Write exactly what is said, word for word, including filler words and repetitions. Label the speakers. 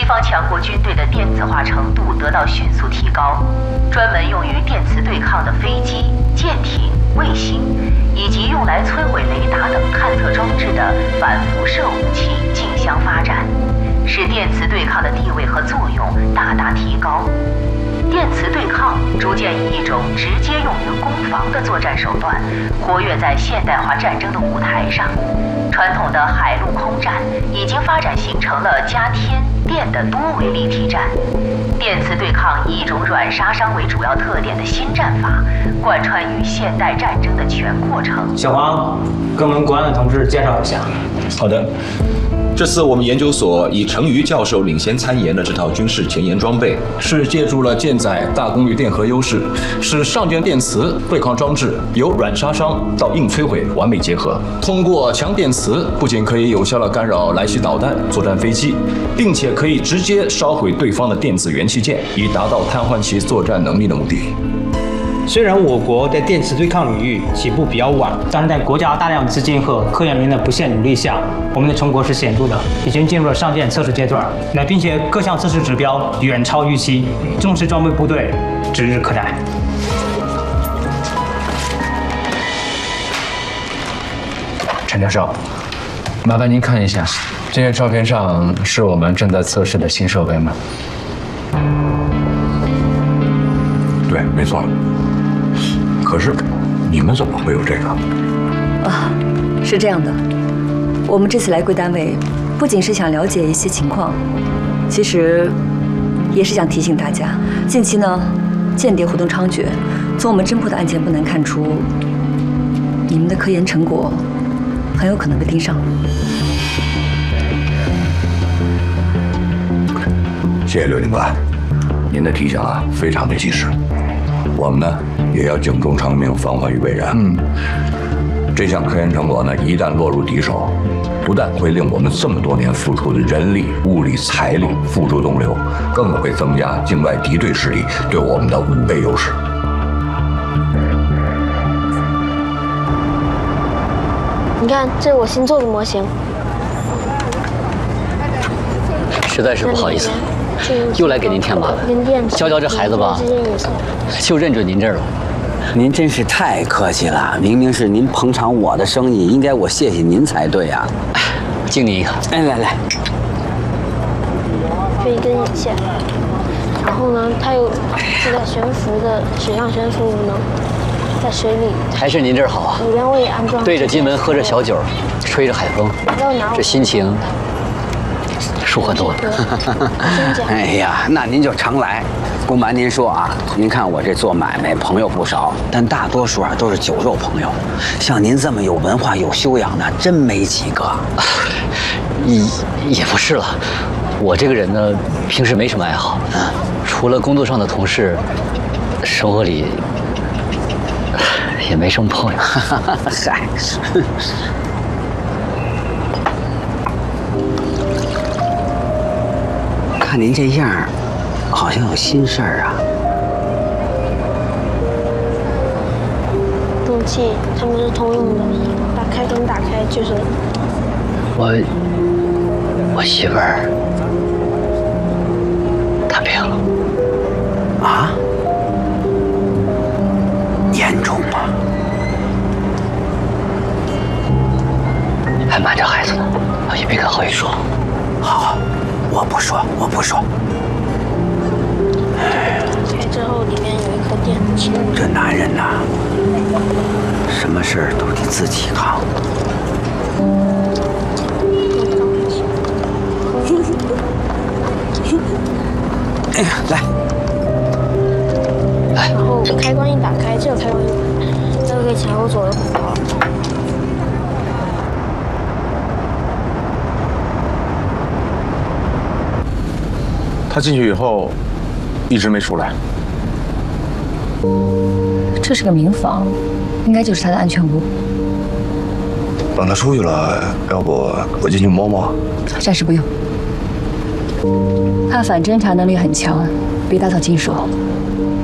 Speaker 1: 方强国军队的电子化程度得到迅速提高，专门用于电磁对抗的飞机、舰艇、卫星，以及用来摧毁雷达等探测装置的反辐射武器竞相发展，使电磁对抗的地位和作用大大提高。电磁对抗逐渐以一种直接用于攻防的作战手段，活跃在现代化战争的舞台上。传统的海陆空战已经发展形成了加天电的多维立体战。电磁对抗以一种软杀伤为主要特点的新战法，贯穿于现代战争的全过程。
Speaker 2: 小黄，跟我们国安的同志介绍一下。
Speaker 3: 好的。这次我们研究所以程瑜教授领先参研的这套军事前沿装备，是借助了舰载大功率电荷优势，使上电电磁对抗装置由软杀伤到硬摧毁完美结合。通过强电磁，不仅可以有效地干扰来袭导弹、作战飞机，并且可以直接烧毁对方的电子元器件，以达到瘫痪其作战能力的目的。
Speaker 2: 虽然我国在电磁对抗领域起步比较晚，但是在国家大量资金和科研人员的不懈努力下，我们的成果是显著的，已经进入了上舰测试阶段。那并且各项测试指标远超预期，重视装备部队指日可待。
Speaker 4: 陈教授，麻烦您看一下，这些照片上是我们正在测试的新设备吗？
Speaker 5: 对，没错。可是，你们怎么会有这个？
Speaker 6: 啊，是这样的，我们这次来贵单位，不仅是想了解一些情况，其实也是想提醒大家，近期呢，间谍活动猖獗，从我们侦破的案件不难看出，你们的科研成果很有可能被盯上。
Speaker 5: 谢谢刘警官，您的提醒啊，非常的及时。我们呢也要警钟长鸣，防患于未然。嗯，这项科研成果呢，一旦落入敌手，不但会令我们这么多年付出的人力、物力、财力付诸东流，更会增加境外敌对势力对我们的五倍优势。
Speaker 7: 你看，这是我新做的模型。
Speaker 8: 实在是不好意思，又来给您添麻烦。教教这孩子吧，就认准您这儿了。
Speaker 9: 您真是太客气了，明明是您捧场我的生意，应该我谢谢您才对啊。
Speaker 8: 敬您一个。
Speaker 9: 哎，来来，
Speaker 7: 这一根引线，然后呢，它有自带悬浮的水上悬浮功能，在水里。还
Speaker 8: 是您这儿好啊。
Speaker 7: 里边我也安装。
Speaker 8: 对着金门喝着小酒，吹着海风，这心情舒缓多了。
Speaker 9: 哎呀，那您就常来。不瞒您说啊，您看我这做买卖朋友不少，但大多数啊都是酒肉朋友。像您这么有文化、有修养的，真没几个。
Speaker 8: 也也不是了，我这个人呢，平时没什么爱好，除了工作上的同事，生活里也没什么朋友。
Speaker 9: 嗨。看您这样，好像有心事儿啊。
Speaker 7: 动气它们是通用的，打开跟打开就是。
Speaker 8: 我我媳妇儿她病了。
Speaker 9: 啊？严重吗？
Speaker 8: 还瞒着孩子呢，也别跟郝宇说。
Speaker 9: 好。我不说，我不说。
Speaker 7: 打开之后，里面有一颗电子琴。
Speaker 9: 这男人呐，什么事儿都得自己扛。哎呀，来，
Speaker 8: 来。
Speaker 7: 然后开关一打开，这个开关一打开，这个可以前后左右滚动。
Speaker 10: 他进去以后，一直没出来。
Speaker 6: 这是个民房，应该就是他的安全屋。
Speaker 5: 等他出去了，要不我进去摸摸？
Speaker 6: 暂时不用。他反侦查能力很强，别打草惊蛇。